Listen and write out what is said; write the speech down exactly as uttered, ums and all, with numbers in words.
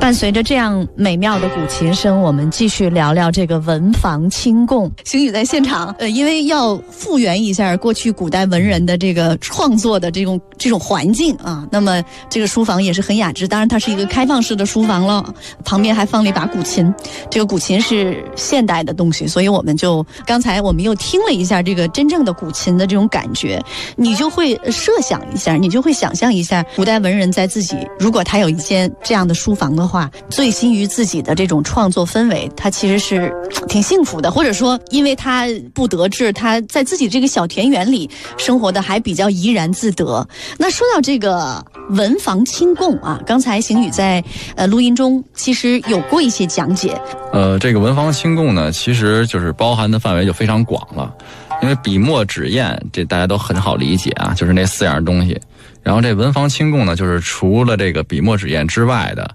伴随着这样美妙的古琴声，我们继续聊聊这个文房清供。邢宇在现场，呃，因为要复原一下过去古代文人的这个创作的这种这种环境啊，那么这个书房也是很雅致，当然它是一个开放式的书房了，旁边还放了一把古琴，这个古琴是现代的东西，所以我们就刚才我们又听了一下这个真正的古琴的这种感觉，你就会设想一下，你就会想象一下古代文人在自己如果他有一间这样的书房的话，醉心于自己的这种创作氛围，他其实是挺幸福的，或者说因为他不得志，他在自己这个小田园里生活的还比较怡然自得。那说到这个文房清供啊，刚才邢宇在呃录音中其实有过一些讲解。 呃，这个文房清供呢，其实就是包含的范围就非常广了，因为笔墨纸砚这大家都很好理解啊，就是那四样东西。然后这文房清供呢，就是除了这个笔墨纸砚之外的